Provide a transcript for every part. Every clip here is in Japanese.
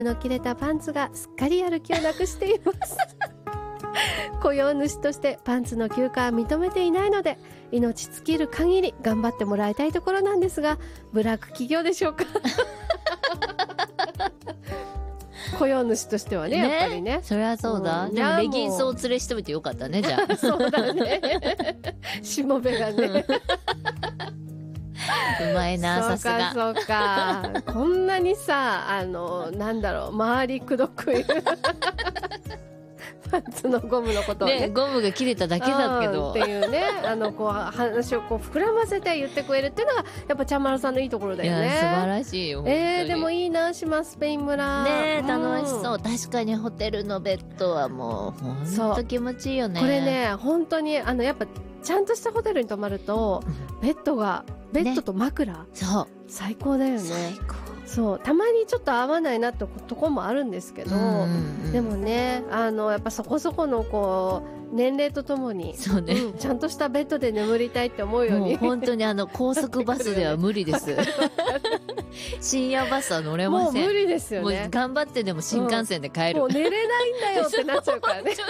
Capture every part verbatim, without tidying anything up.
の切れたパンツがすっかりやる気をなくしています雇用主としてパンツの休暇は認めていないので、命尽きる限り頑張ってもらいたいところなんですが、ブラック企業でしょうか雇用主としてはね、やっぱりね。 そりゃそうだ。 うん、 でもレギンスを連れしておいてよかったね、じゃあ。 そうだね。しもべがね。 うまいな、さすが。 そうか、そうか。こんなにさ、あの、なんだろう、周りくどく言う。パンツのゴムのことをね。 ね、ゴムが切れただけだけど。 っていうね、あの、こう、話をこう膨らませて言ってくれるっていうのが、やっぱちゃんまるさんのいいところだよね。 いや、素晴らしいよ。 えー、でもいいな、島スペイン村。 ねえ、楽しそう。確かにホテルのベッドはもう、ほんと気持ちいいよね。 これね、本当に、あの、やっぱ、ちゃんとしたホテルに泊まると、ベッドが、ベッドと枕、ね、 そう。 最高だよね。 最高。 そう、たまにちょっと合わないなってとこもあるんですけど、うんうんうん、でもね、あの、やっぱそこそこのこう、年齢とともに、 そうね、 うん、ちゃんとしたベッドで眠りたいって思うように。 もう本当にあの、高速バスでは無理です。深夜バスは乗れません。 もう無理ですよね。 もう頑張ってでも新幹線で帰る。うん、 もう寝れないんだよってなっちゃうからね。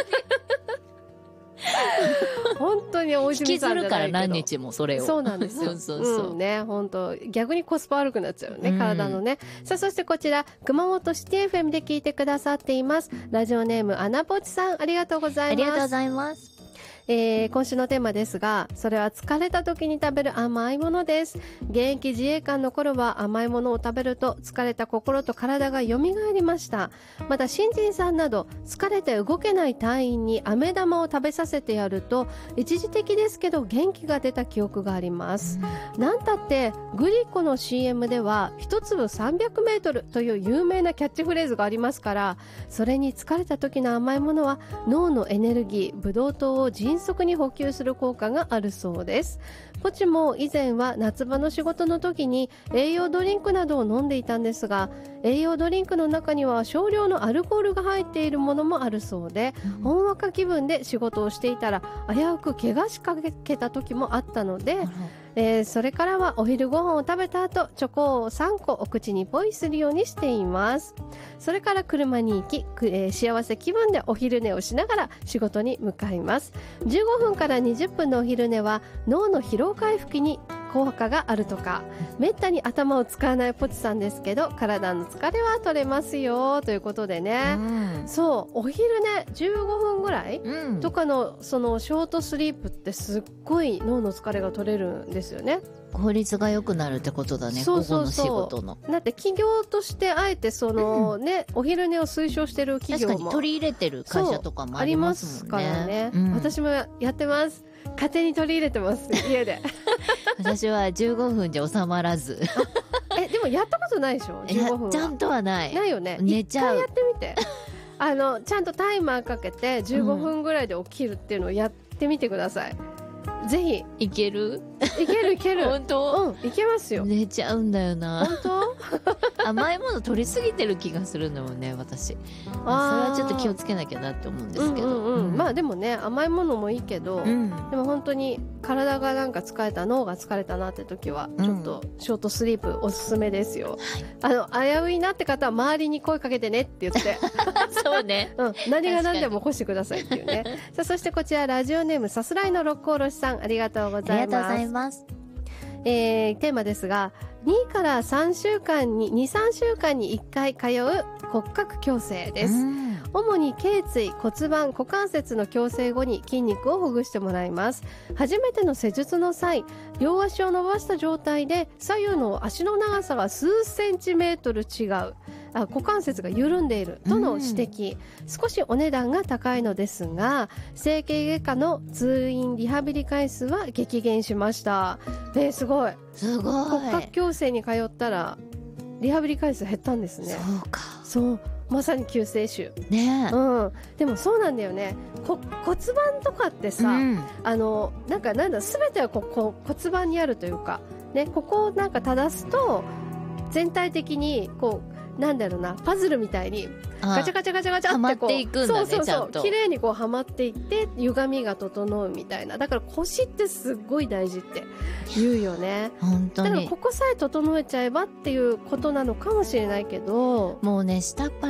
本当に大泉さんじゃないけど。引きずるから何日もそれを。 そうなんですよ。そうそうそう。うん、ね、本当逆にコスパ悪くなっちゃうね、うん、体のね。さあ、そしてこちら、熊本シティ エフエム で聞いてくださっています。ラジオネーム、アナポチさん、ありがとうございます。 ありがとうございます。 えー、今週のテーマですが、それは疲れた時に食べる甘いものです。現役自衛官の頃は甘いものを食べると疲れた心と体が蘇りました。また新人さんなど疲れて動けない隊員に飴玉を食べさせてやると一時的ですけど元気が出た記憶があります。うん、なんたってグリコの シーエム では一粒さんびゃくメートルという有名なキャッチフレーズがありますから、それに疲れた時の甘いものは脳のエネルギー、ブドウ糖を迅速に補給する効果があるそうです。ポチも以前は夏場の仕事の時に栄養ドリンクなどを飲んでいたんですが、栄養ドリンクの中には少量のアルコールが入っているものもあるそうで、うん、ほんわか気分で仕事をしていたら危うく怪我しかけた時もあったので、えー、それからはお昼ご飯を食べた後チョコをさんこお口にポイするようにしています。それから車に行き、えー、幸せ気分でお昼寝をしながら仕事に向かいます。じゅうごふんからにじゅっぷんのお昼寝は脳の疲労回復に効果があるとか、めったに頭を使わないポチさんですけど体の疲れは取れますよということでね、うん、そうお昼寝じゅうごふんぐらい、うん、とかのそのショートスリープってすっごい脳の疲れが取れるんですよね。 効率が良くなるってことだね。そうそうそう、午後の仕事の。 だって企業としてあえてその、うん、ねお昼寝を推奨してる企業も確かに取り入れてる会社とかもありますもんね。 ありますからね、うん、私もやってます。勝手に取り入れてます家で。 私はじゅうごふんじゃ収まらず。 えでもやったことないでしょ。じゅうごふんはちゃんとはないないよね。 寝ちゃう。 一回やってみて。あのちゃんとタイマーかけてじゅうごふんぐらいで起きるっていうのをやってみてください。ぜひ。 いけるいけるいける。 本当？ うん、いけますよ。 寝ちゃうんだよな。 本当？ 甘いもの取りすぎてる気がするんだもんね、私。あそれはちょっと気をつけなきゃなって思うんですけど。うんうんうん、まあでもね、甘いものもいいけど、うん、でも本当に体がなんか疲れた、脳が疲れたなって時は、ちょっとショートスリープおすすめですよ。うん、あの、危ういなって方は周りに声かけてねって言って。 そうね。 うん。何が何でも起こしてくださいっていうね。さあ、そしてこちらラジオネームさすらいの六甲おろしさん、ありがとうございます。 ありがとうございます。 えー、テーマですが、にからさんしゅうかんに、に、さんしゅうかんにいっかい通う骨格矯正です。主に頸椎、骨盤、股関節の矯正後に筋肉をほぐしてもらいます。初めての施術の際、両足を伸ばした状態で左右の足の長さが数センチメートル違う。あ、股関節が緩んでいるとの指摘、少しお値段が高いのですが、整形外科の通院リハビリ回数は激減しました。えー、すごいすごい骨格矯正に通ったらリハビリ回数減ったんですね。 そうか、 そう、まさに救世主ねえ、 うん、でもそうなんだよね。こ骨盤とかってさ、うん、あのなんかなんだ全てはここ骨盤にあるというかね、ここをなんか正すと全体的にこうなんだろうな、パズルみたいにガチャガチャガチャガチャはまってこうっていくんだね、 そうそうそちゃんと。 う綺麗にこうはまっていって歪みが整うみたいな。だから腰ってすっごい大事って言うよね。 本当にだからここさえ整えちゃえばっていうことなのかもしれないけど、 もうね、下っ